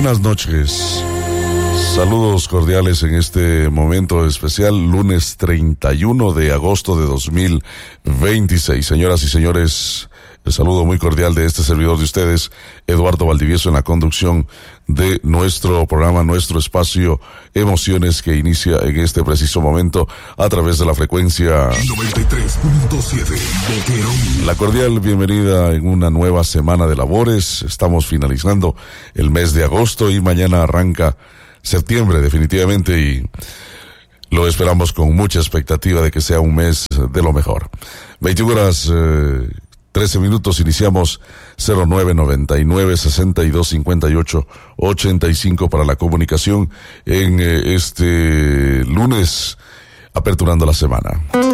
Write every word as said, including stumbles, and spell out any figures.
Buenas noches. Saludos cordiales en este momento especial, lunes treinta y uno de agosto de dos mil veintiséis. Señoras y señores, el saludo muy cordial de este servidor de ustedes, Eduardo Valdivieso, en la conducción de nuestro programa, nuestro espacio Emociones, que inicia en este preciso momento a través de la frecuencia noventa y tres punto siete. La cordial bienvenida en una nueva semana de labores. Estamos finalizando el mes de agosto y mañana arranca septiembre definitivamente, y lo esperamos con mucha expectativa de que sea un mes de lo mejor. veintiuna horas eh, trece minutos, iniciamos. Cero nueve noventa y nueve sesenta y dos cincuenta y ocho ochenta y cinco para la comunicación en eh, este lunes, aperturando la semana.